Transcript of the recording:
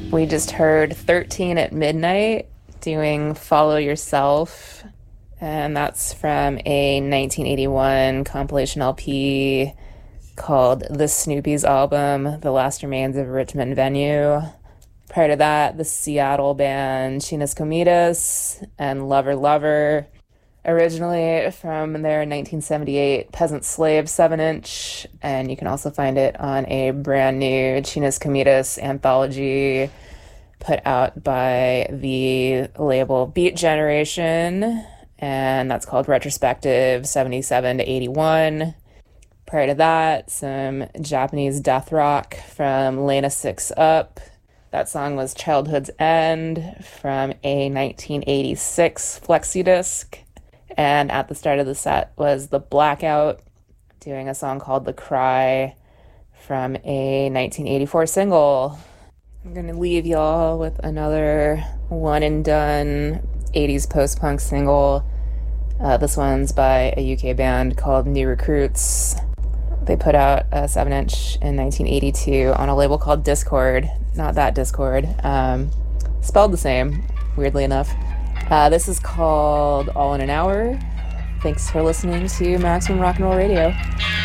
We just heard 13 at Midnight doing Follow Yourself, and that's from a 1981 compilation LP called The Snoopy's Album, The Last Remains of Richmond Venue. Prior to that, the Seattle band Chinas Comidas and Lover Lover, originally from their 1978 Peasant Slave 7-inch, and you can also find it on a brand new Chinas Comidas anthology put out by the label Beat Generation, and that's called Retrospective 77 to 81. Prior to that, some Japanese death rock from Lena Six Up. That song was Childhood's End from a 1986 flexi disc. And at the start of the set was The Blackout doing a song called The Cry from a 1984 single. I'm going to leave y'all with another one and done 80s post-punk single. This one's by a UK band called New Recruits. They put out a 7-inch in 1982 on a label called Discord. Not that Discord. Spelled the same, weirdly enough. This is called All in an Hour. Thanks for listening to Maximum Rock and Roll Radio.